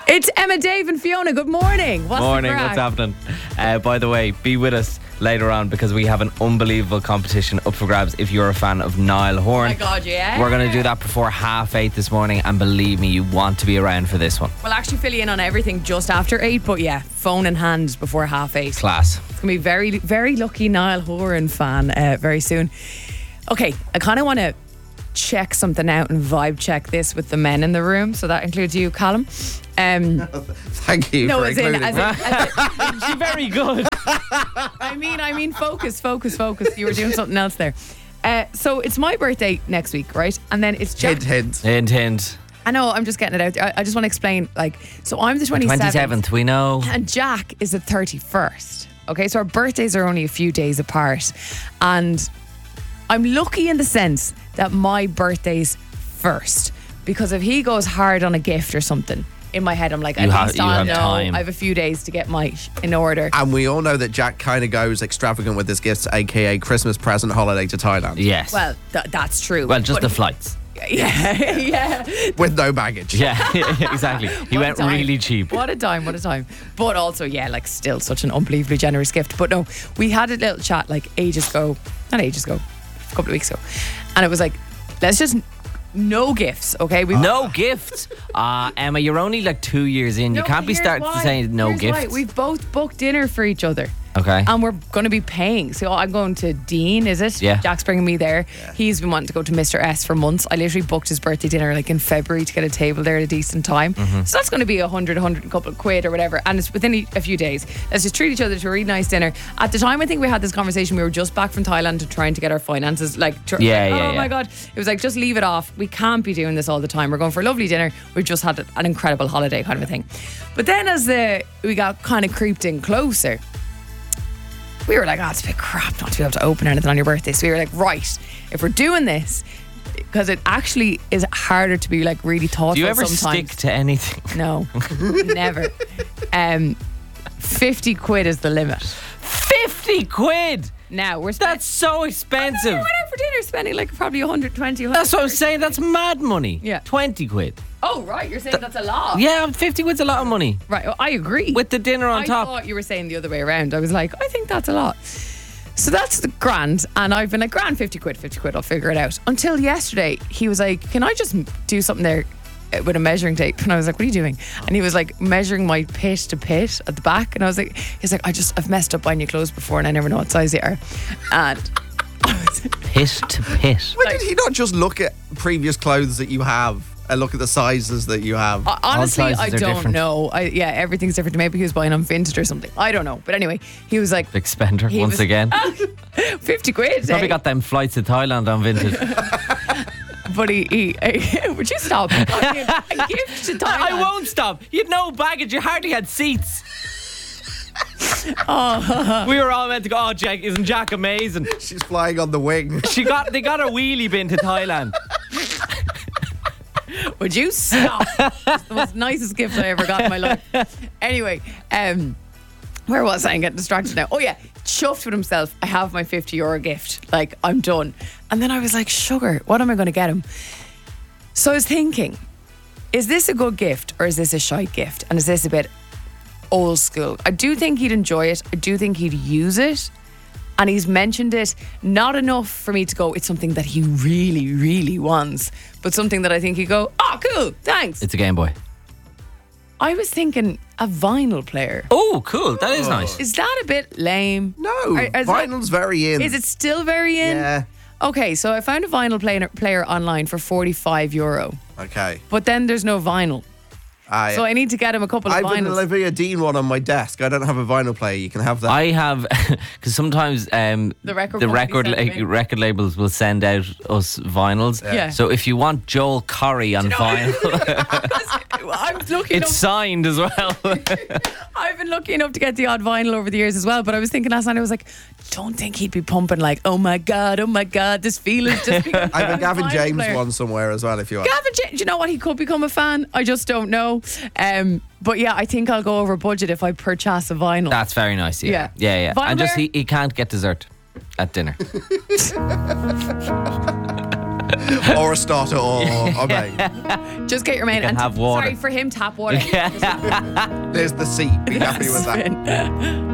It's Emma, Dave and Fiona. Good morning. Morning, what's happening? By the way, be with us later on because we have an unbelievable competition up for grabs if you're a fan of Niall Horan. Oh my God, yeah. We're going to do that before 8:30 this morning, and believe me, you want to be around for this one. We'll actually fill you in on everything just after 8, but yeah, phone in hand before 8:30. Class. It's going to be very, very lucky Niall Horan fan very soon. Okay, I kind of want to check something out and vibe check this with the men in the room. So that includes you, Callum. Thank you for including me. She's very good. I mean, focus. You were doing something else there. So it's my birthday next week, right? And then it's Jack. Hint. I know, I'm just getting it out there. I just want to explain, so I'm the 27th. 27th, we know. And Jack is the 31st. Okay, so our birthdays are only a few days apart. And I'm lucky in the sense that my birthday's first. Because if he goes hard on a gift or something, in my head I'm like, at least I'll know time. I have a few days to get my in order. And we all know that Jack kind of goes extravagant with his gifts, aka Christmas present holiday to Thailand. Yes. Well, that's true. Well, just the flights. Yeah. With no baggage. Yeah, exactly. He went really cheap. What a time. But also, still such an unbelievably generous gift. But no, we had a little chat a couple of weeks ago. And it was like, let's just no gifts, okay? No gifts? Emma, you're only 2 years in. You can't be starting to say no Here's gifts. why. We've both booked dinner for each other. Okay. And we're going to be paying. So I'm going to Dean, is it? Yeah. Jack's bringing me there. Yeah. He's been wanting to go to Mr. S for months. I literally booked his birthday dinner in February to get a table there at a decent time. Mm-hmm. So that's going to be 100 and a couple of quid or whatever. And it's within a few days. Let's just treat each other to a really nice dinner. At the time, I think we had this conversation. We were just back from Thailand and trying to get our finances. Oh my God. It was just leave it off. We can't be doing this all the time. We're going for a lovely dinner. We've just had an incredible holiday kind of a thing. But then as we got kind of creeped in closer, we were like, it's a bit crap not to be able to open anything on your birthday. So we were like, right, if we're doing this, because it actually is harder to be really thoughtful. Do you ever sometimes. stick to anything? No, never. 50 quid is the limit. 50 quid? Now we're that's so expensive. We went out for dinner spending probably 120. That's what I'm saying. That's mad money. Yeah. 20 quid. Oh, right. You're saying that's a lot. Yeah, 50 quid's a lot of money. Right. Well, I agree. With the dinner on top. I thought you were saying the other way around. I was like, I think that's a lot. So that's the grand. And I've been like, grand, 50 quid, I'll figure it out. Until yesterday, he was like, can I just do something there with a measuring tape? And I was like, what are you doing? And he was measuring my pit to pit at the back. And I was like, I've messed up buying you clothes before and I never know what size they are. And pit to pit. Why did he not just look at previous clothes that you have and look at the sizes that you have? Honestly, I don't different. know. Everything's different. Maybe he was buying on Vinted or something. I don't know. But anyway, he was like, big spender once again. 50 quid. Probably got them flights to Thailand on Vinted. But he would you stop? A gift to Thailand. I won't stop. You had no baggage. You hardly had seats. We were all meant to go, Jack, isn't Jack amazing? She's flying on the wing. They got a wheelie bin to Thailand. Would you stop? It's the most nicest gift I ever got in my life. Anyway, where was I? I'm getting distracted now. Oh yeah, chuffed with himself. I have my €50 gift. I'm done. And then I was like, sugar, what am I going to get him? So I was thinking, is this a good gift or is this a shite gift? And is this a bit old school? I do think he'd enjoy it. I do think he'd use it. And he's mentioned it, not enough for me to go, it's something that he really, really wants, but something that I think he'd go, cool, thanks. It's a Game Boy. I was thinking a vinyl player. Oh, cool. That is nice. Is that a bit lame? No, vinyl's very in. Is it still very in? Yeah. Okay, so I found a vinyl player online for €45. Okay. But then there's no vinyl. So I need to get him a couple of vinyls. I have an Olivia Dean one on my desk. I don't have a vinyl player. You can have that. I have, because sometimes the record labels will send out us vinyls. Yeah. So if you want Joel Corry on vinyl, I'm lucky it's signed as well. I've been lucky enough to get the odd vinyl over the years as well. But I was thinking last night, I was like, don't think he'd be pumping oh my God, this feeling's just become I have a Gavin James one somewhere as well if you want. Gavin James, do you know what? He could become a fan. I just don't know. But yeah, I think I'll go over budget if I purchase a vinyl. That's very nice. Yeah. Vinyl and just he can't get dessert at dinner. or a starter or a main. Just get your main. can And have water. Sorry, for him, tap water. There's the seat. Be happy with that. Spin.